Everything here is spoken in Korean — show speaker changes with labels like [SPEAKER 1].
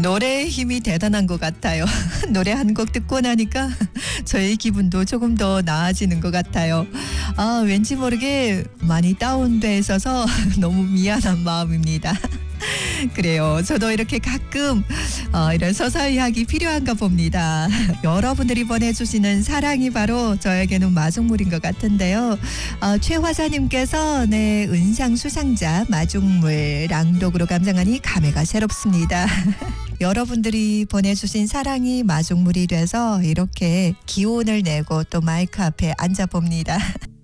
[SPEAKER 1] 노래의 힘이 대단한 것 같아요. 노래 한 곡 듣고 나니까 저의 기분도 조금 더 나아지는 것 같아요. 아, 왠지 모르게 많이 다운돼 있어서 너무 미안한 마음입니다. 그래요. 저도 이렇게 가끔 이런 서사이하기 필요한가 봅니다. 여러분들이 보내주시는 사랑이 바로 저에게는 마중물인 것 같은데요. 최화자님께서 네, 은상 수상자 마중물 랑독으로 감상하니 감회가 새롭습니다. 여러분들이 보내주신 사랑이 마중물이 돼서 이렇게 기운을 내고 또 마이크 앞에 앉아봅니다.